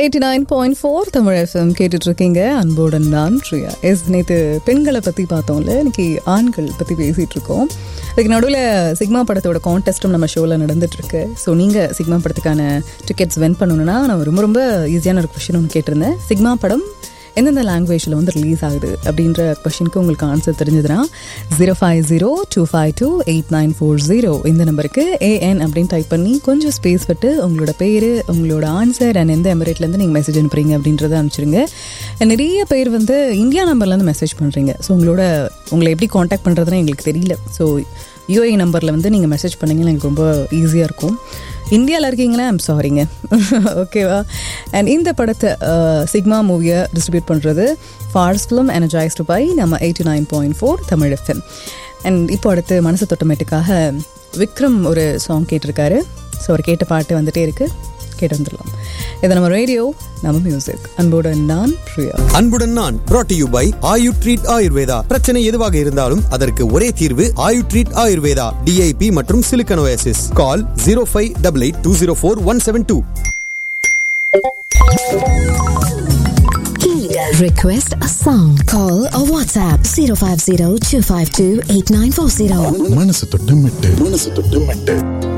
89.4 Tamil FM கேட்டுட்டு இருக்கீங்க. அன்போடன் நான் பிரியா. நேற்று பெண்களை பற்றி பார்த்தோம்ல, இன்னைக்கு ஆண்கள் பற்றி பேசிகிட்டு இருக்கோம். அதுக்கு நடுவில் சிக்மா படத்தோட கான்டெஸ்ட்டும் நம்ம ஷோவில் நடந்துட்டுருக்கு. ஸோ நீங்கள் சிக்மா படத்துக்கான டிக்கெட்ஸ் வின் பண்ணணுன்னா நான் ரொம்ப ரொம்ப ஈஸியான ஒரு கொஷின் ஒன்று கேட்டிருந்தேன். சிக்மா படம் எந்தெந்த லாங்குவேஜில் வந்து ரிலீஸ் ஆகுது அப்படின்ற கொஷினுக்கு உங்களுக்கு ஆன்சர் தெரிஞ்சதுன்னா 050-252-8940 இந்த நம்பருக்கு ஏஎன் அப்படின்னு டைப் பண்ணி கொஞ்சம் ஸ்பேஸ் விட்டு உங்களோட பேர், உங்களோட ஆன்சர் அண்ட் எந்த எமிரேட்லேருந்து நீங்கள் மெசேஜ் அனுப்புறீங்க அப்படின்றத அனுப்பிச்சிருங்க. நிறைய பேர் வந்து இந்தியா நம்பர்லேருந்து மெசேஜ் பண்ணுறீங்க. ஸோ உங்களை எப்படி காண்டாக்ட் பண்ணுறதுன்னு எங்களுக்கு தெரியல. ஸோ யூஏ நம்பரில் வந்து நீங்கள் மெசேஜ் பண்ணிங்கன்னா எனக்கு ரொம்ப ஈஸியாக இருக்கும். இந்தியாவில் இருக்கீங்களா, ஐம் சாரிங்க. ஓகேவா? அண்ட் இந்த படத்தை சிக்மா மூவியை டிஸ்ட்ரிபியூட் பண்ணுறது ஃபார்ஸ் ஃபிலிம், எனர்ஜைஸ்டு பை நம்ம 89.4 தமிழ் எஃப்எம். அண்ட் இப்போ அடுத்து மனசு தொட்டமேட்டுக்காக விக்ரம் ஒரு சாங் கேட்டிருக்காரு. ஸோ அவர் கேட்ட பாட்டு வந்துட்டே இருக்கு, கேட்டு வந்துடலாம். இது நம்ம ரேடியோ, நம்ம மியூசிக். அன்புடன் நான் பிரியா. அன்புடன் நான் brought to you by Ayu treat Ayurveda. பிரச்சனை எதுவாக இருந்தாலும் அதற்கு ஒரே தீர்வு ஆயு ட்ரீட் ஆயுர்வேதா. DIP மற்றும் Silicon Oasis. Call 0588204172. Request a song. Call or WhatsApp 050-252-8940. மனசு தொட்டு மெட்டு